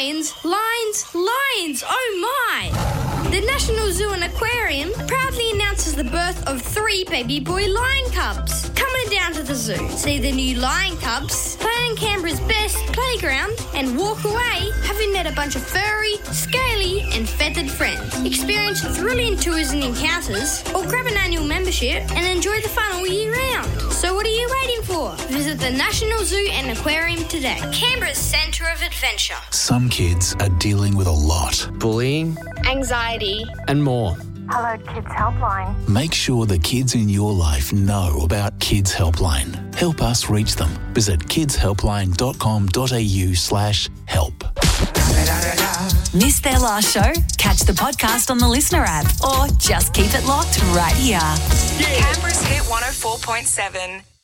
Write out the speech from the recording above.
Lions! Oh my! The National Zoo and Aquarium proudly announces the birth of 3 baby boy lion cubs. Come on down to the zoo, see the new lion cubs, play on Canberra's best playground, and walk away having met a bunch of furry, scaly, and feathered friends. Experience thrilling tours and encounters, or grab an annual membership and enjoy the fun all year round. So what are you waiting for? Visit the National Zoo and Aquarium today. Canberra's centre of adventure. Some kids are dealing with a lot. Bullying, anxiety, and more. Hello Kids Helpline. Make sure the kids in your life know about Kids Helpline. Help us reach them. Visit kidshelpline.com.au/help. Missed their last show? Catch the podcast on the Listener app or just keep it locked right here. Canberra's Hit 104.7.